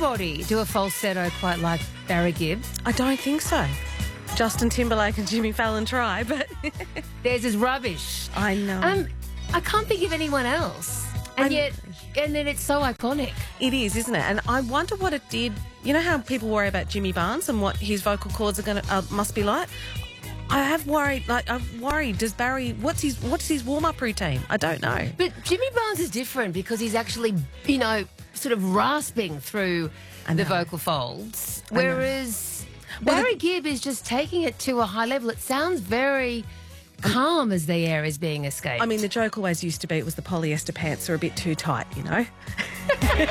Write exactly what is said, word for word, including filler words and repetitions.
anybody do a falsetto quite like Barry Gibb? I don't think so. Justin Timberlake and Jimmy Fallon try, but Theirs is rubbish. I know. Um, I can't think of anyone else. And I'm- yet, and then it's so iconic. It is, isn't it? And I wonder what it did. You know how people worry about Jimmy Barnes and what his vocal cords are going to uh, must be like. I have worried. Like I'm worried. Does Barry? What's his? What's his warm up routine? I don't know. But Jimmy Barnes is different because he's actually, you know, sort of rasping through I the know. vocal folds, I know. whereas Well, Barry the- Gibb is just taking it to a high level. It sounds very calm as the air is being escaped. I mean, the joke always used to be it was the polyester pants are a bit too tight, you know.